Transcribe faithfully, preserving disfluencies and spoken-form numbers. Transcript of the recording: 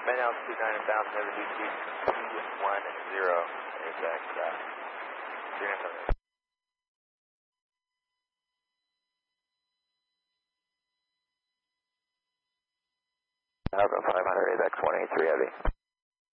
main altitude nine thousand over D T two one zero, exact, uh, three nine seven. Alpha five hundred, A V E X one eight three heavy.